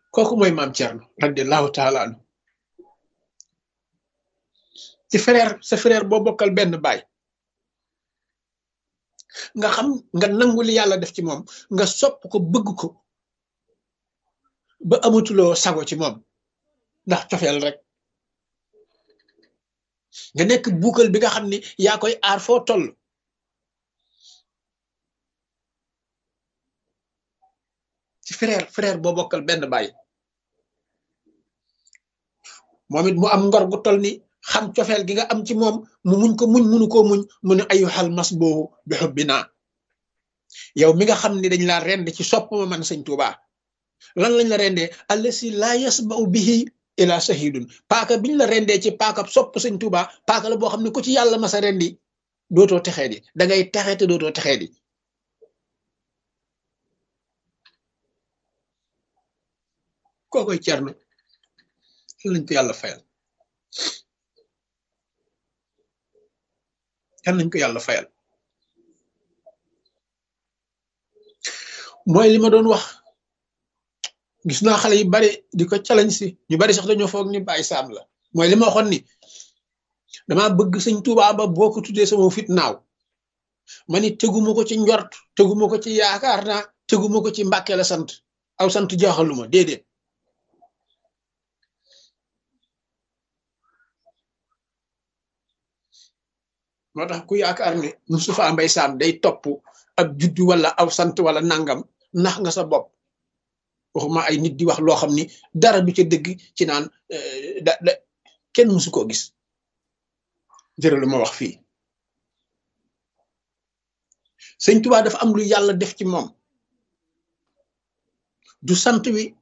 kooku mooy maam Thierno radiallahu taala anhu ci frère sa frère boo bokkal benn baay nga xam nga nangu li yàlla def ci moom nga sopp ko bëgg ko ba amatuloo sago ci moom ndax cofeel rek nga nekk buukal bi nga xam ni yaa koy aar foo toll ci frère boo bokkal benn baay moom it mu am ngor gu toll ni xam cofeel gi nga am ci moom mu muñ ko muñ munu koo muñ mu ne ayyuhal masbuhu bi hubbina yow mi nga xam ni dañ laa rend ci sopp ma man sëñ Tuubaa lan lañ la rendee allasi laa yasba'u bihi ila shahidun paaka biñ la rendee ci paaka sopp sëñ Tuubaa paaka la boo xam ne ku ci yàlla masa rendi dootoo texee di da ngay texe te dootoo texee di kookoy Cerno lañ ko yàlla fayal kan nañ ko yàlla fayal mooy li ma doon wax gis naa xale yu bari di ko challenge si ñu bari sax dañoo foog ni Baye Sam la mooy li ma waxoon ni dama bëgg sëñ Tuubaa ba boo ko tuddee sama fit naaw ma ni teguma ko ci njort teguma ko ci yaakaar naa teguma ko ci Mbàkke la sant aw sant jaaxaluma déedéet moo tax ku yaakaar ne Moustapha Mbaye Sam day topp ab juddu wala aw sant wala nangam nax nga sa bopp waxuma ay nit di wax loo xam ni dara du ca dëgg ci naan kenn mësu koo gis jërë lu ma wax fii sëñ Tuubaa dafa am lu yàlla def ci moom du sant wi